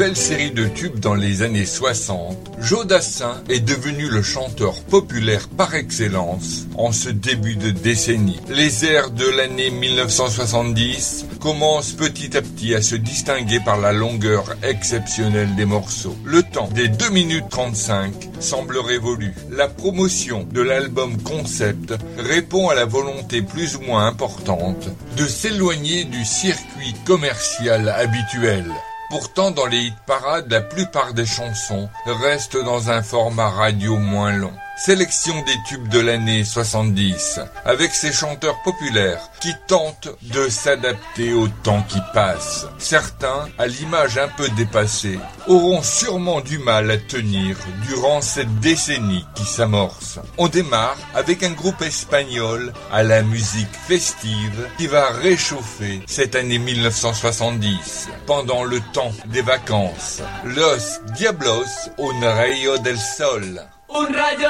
Belle série de tubes dans les années 60, Joe Dassin est devenu le chanteur populaire par excellence en ce début de décennie. Les airs de l'année 1970 commencent petit à petit à se distinguer par la longueur exceptionnelle des morceaux. Le temps des 2 minutes 35 semble révolu. La promotion de l'album concept répond à la volonté plus ou moins importante de s'éloigner du circuit commercial habituel. Pourtant, dans les hit-parades, la plupart des chansons restent dans un format radio moins long. Sélection des tubes de l'année 70, avec ces chanteurs populaires qui tentent de s'adapter au temps qui passe. Certains, à l'image un peu dépassée, auront sûrement du mal à tenir durant cette décennie qui s'amorce. On démarre avec un groupe espagnol à la musique festive qui va réchauffer cette année 1970 pendant le temps des vacances. Los Diablos, un rayo del sol. Un rayo